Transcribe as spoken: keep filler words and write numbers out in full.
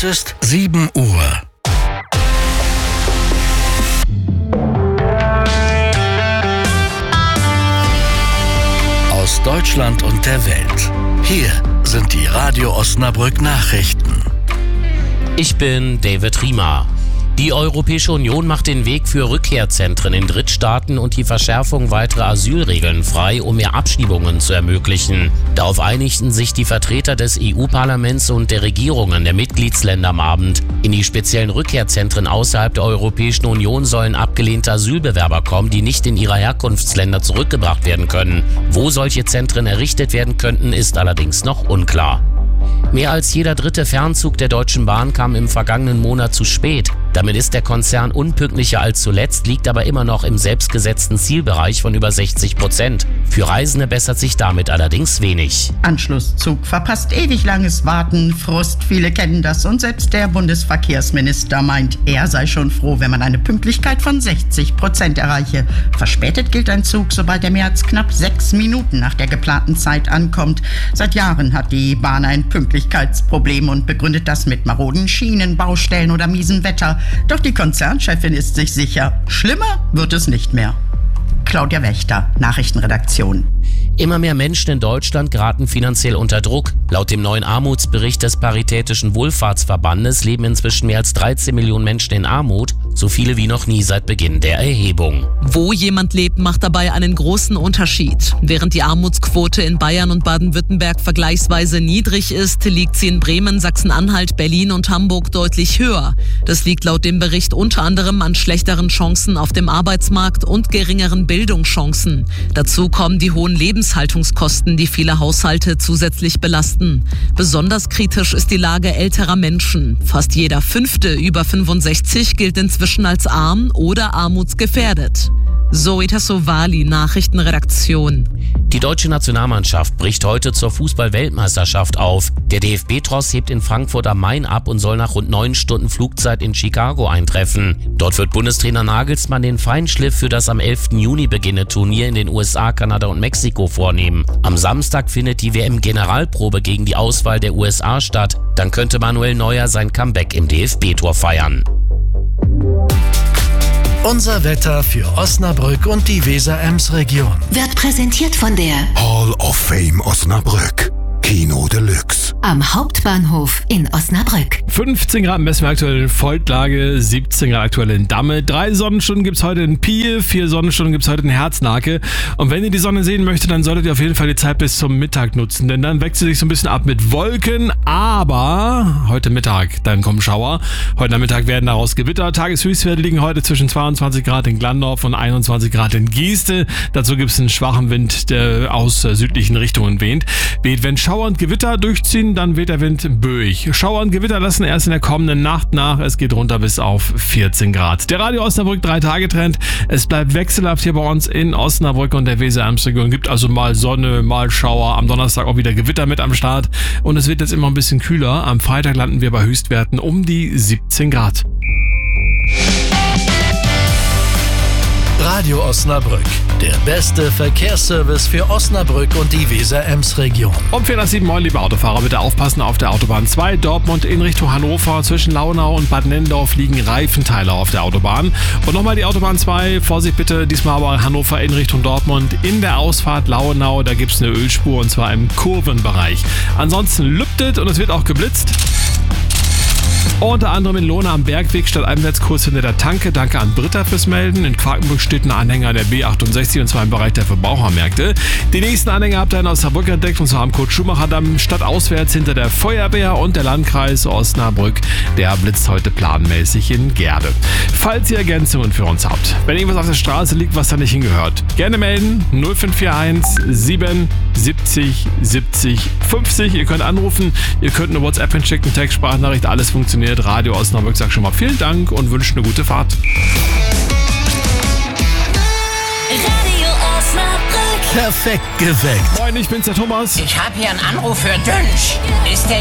Es ist sieben Uhr. Aus Deutschland und der Welt. Hier sind die Radio Osnabrück Nachrichten. Ich bin David Riemer. Die Europäische Union macht den Weg für Rückkehrzentren in Drittstaaten und die Verschärfung weiterer Asylregeln frei, um mehr Abschiebungen zu ermöglichen. Darauf einigten sich die Vertreter des E U-Parlaments und der Regierungen der Mitgliedsländer am Abend. In die speziellen Rückkehrzentren außerhalb der Europäischen Union sollen abgelehnte Asylbewerber kommen, die nicht in ihre Herkunftsländer zurückgebracht werden können. Wo solche Zentren errichtet werden könnten, ist allerdings noch unklar. Mehr als jeder dritte Fernzug der Deutschen Bahn kam im vergangenen Monat zu spät. Damit ist der Konzern unpünktlicher als zuletzt, liegt aber immer noch im selbstgesetzten Zielbereich von über sechzig Prozent. Für Reisende bessert sich damit allerdings wenig. Anschlusszug verpasst ewig langes Warten, Frust, viele kennen das und selbst der Bundesverkehrsminister meint, er sei schon froh, wenn man eine Pünktlichkeit von sechzig Prozent erreiche. Verspätet gilt ein Zug, sobald er mehr als knapp sechs Minuten nach der geplanten Zeit ankommt. Seit Jahren hat die Bahn ein Pünktlichkeitsproblem und begründet das mit maroden Schienen, Baustellen oder miesem Wetter. Doch die Konzernchefin ist sich sicher, schlimmer wird es nicht mehr. Claudia Wächter, Nachrichtenredaktion. Immer mehr Menschen in Deutschland geraten finanziell unter Druck. Laut dem neuen Armutsbericht des Paritätischen Wohlfahrtsverbandes leben inzwischen mehr als dreizehn Millionen Menschen in Armut, so viele wie noch nie seit Beginn der Erhebung. Wo jemand lebt, macht dabei einen großen Unterschied. Während die Armutsquote in Bayern und Baden-Württemberg vergleichsweise niedrig ist, liegt sie in Bremen, Sachsen-Anhalt, Berlin und Hamburg deutlich höher. Das liegt laut dem Bericht unter anderem an schlechteren Chancen auf dem Arbeitsmarkt und geringeren Bildungschancen. Dazu kommen die hohen Lebenshaltungskosten, die viele Haushalte zusätzlich belasten. Besonders kritisch ist die Lage älterer Menschen. Fast jeder Fünfte über fünfundsechzig gilt inzwischen als arm oder armutsgefährdet. Zoe Tassovali, Nachrichtenredaktion. Die deutsche Nationalmannschaft bricht heute zur Fußball-Weltmeisterschaft auf. Der D F B-Tross hebt in Frankfurt am Main ab und soll nach rund neun Stunden Flugzeit in Chicago eintreffen. Dort wird Bundestrainer Nagelsmann den Feinschliff für das am elften Juni beginnende Turnier in den U S A, Kanada und Mexiko vornehmen. Am Samstag findet die W M-Generalprobe gegen die Auswahl der U S A statt. Dann könnte Manuel Neuer sein Comeback im D F B-Tor feiern. Unser Wetter für Osnabrück und die Weser-Ems-Region Wird präsentiert von der Hall of Fame Osnabrück. Kino Deluxe. Am Hauptbahnhof in Osnabrück. fünfzehn Grad messen wir aktuell in Volklage, siebzehn Grad aktuell in Damme. Drei Sonnenstunden gibt es heute in Piehl, vier Sonnenstunden gibt es heute in Herznake. Und wenn ihr die Sonne sehen möchtet, dann solltet ihr auf jeden Fall die Zeit bis zum Mittag nutzen. Denn dann wechselt sich so ein bisschen ab mit Wolken. Aber heute Mittag, dann kommen Schauer. Heute Nachmittag werden daraus Gewitter. Tageshöchstwerte liegen heute zwischen zweiundzwanzig Grad in Glandorf und einundzwanzig Grad in Gieste. Dazu gibt es einen schwachen Wind, der aus südlichen Richtungen weht. Weht, wenn Schauer und Gewitter durchziehen, dann weht der Wind böig. Schauer und Gewitter lassen erst in der kommenden Nacht nach. Es geht runter bis auf vierzehn Grad. Der Radio Osnabrück drei Tage Trend. Es bleibt wechselhaft hier bei uns in Osnabrück und der Weser-Ems-Region. Gibt also mal Sonne, mal Schauer. Am Donnerstag auch wieder Gewitter mit am Start. Und es wird jetzt immer ein bisschen kühler. Am Freitag landen wir bei Höchstwerten um die siebzehn Grad. Radio Osnabrück, der beste Verkehrsservice für Osnabrück und die Weser-Ems-Region. Um vier nach sieben, moin, liebe Autofahrer, bitte aufpassen auf der Autobahn zwei, Dortmund in Richtung Hannover. Zwischen Launau und Bad Nendorf liegen Reifenteile auf der Autobahn. Und nochmal die Autobahn zwei, Vorsicht bitte, diesmal aber Hannover in Richtung Dortmund. In der Ausfahrt Launau, da gibt es eine Ölspur und zwar im Kurvenbereich. Ansonsten lüftet und es wird auch geblitzt. Unter anderem in Lohne am Bergweg statt Einwärtskurs hinter der Tanke. Danke an Britta fürs Melden. In Quakenburg steht ein Anhänger der B achtundsechzig und zwar im Bereich der Verbrauchermärkte. Die nächsten Anhänger habt ihr in Osnabrück entdeckt und zwar am Kurt-Schumacher-Damm stadtauswärts hinter der Feuerwehr und der Landkreis Osnabrück. Der blitzt heute planmäßig in Gerde. Falls ihr Ergänzungen für uns habt, wenn irgendwas auf der Straße liegt, was da nicht hingehört, gerne melden. null fünf vier eins sieben siebzig siebzig fünfzig. Ihr könnt anrufen, ihr könnt eine WhatsApp hinschicken, Text, Sprachnachricht, alles funktioniert. Radio Osnabrück sagt schon mal vielen Dank und wünscht eine gute Fahrt. Radio Osnabrück. Perfekt geweckt. Moin, ich bin's, der Thomas. Ich habe hier einen Anruf für Dünsch. Ist der